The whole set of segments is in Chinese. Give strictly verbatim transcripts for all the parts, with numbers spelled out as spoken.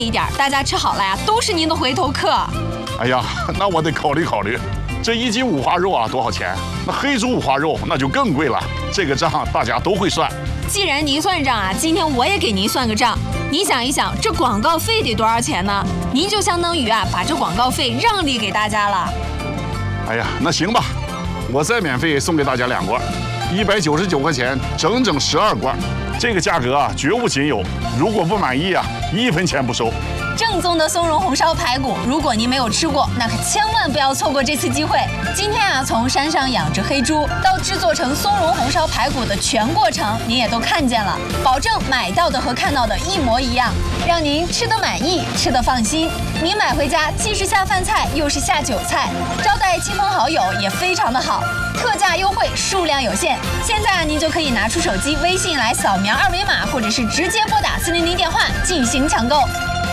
一点，大家吃好了呀，都是您的回头客。 哎呀，那我得考虑考虑。这一斤五花肉啊，多少钱？那黑猪五花肉那就更贵了。这个账大家都会算。 既然您算账啊，今天我也给您算个账。你想一想，这广告费得多少钱呢？您就相当于啊，把这广告费让利给大家了。 哎呀，那行吧，我再免费送给大家两罐，一百九十九块钱，整整十二罐。这个价格啊，绝无仅有。如果不满意啊，一分钱不收。 正宗的松茸红烧排骨，如果您没有吃过，那可千万不要错过这次机会。今天啊，从山上养殖黑猪到制作成松茸红烧排骨的全过程，您也都看见了，保证买到的和看到的一模一样，让您吃得满意，吃得放心。您买回家既是下饭菜，又是下酒菜，招待亲朋好友也非常的好。特价优惠，数量有限，现在啊，您就可以拿出手机微信来扫描二维码，或者是直接拨打四零零电话进行抢购。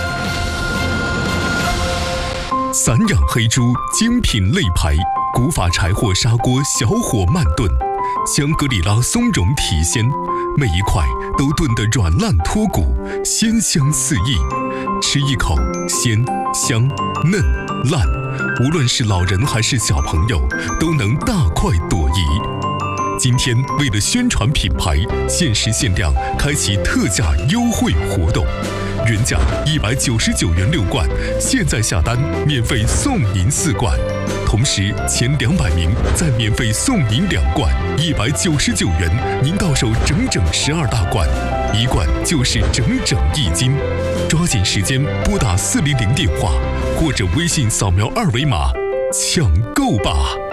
散养黑猪精品肋排，古法柴火砂锅小火慢炖，香格里拉松茸体鲜，每一块都炖得软烂脱骨，鲜香四溢。吃一口，鲜香嫩烂，无论是老人还是小朋友，都能大快朵颐。今天为了宣传品牌，限时限量开启特价优惠活动，原价一百九十九元六罐，现在下单免费送您四罐，同时前两百名再免费送您两罐，一百九十九元您到手整整十二大罐，一罐就是整整一斤。抓紧时间拨打四零零电话，或者微信扫描二维码抢购吧。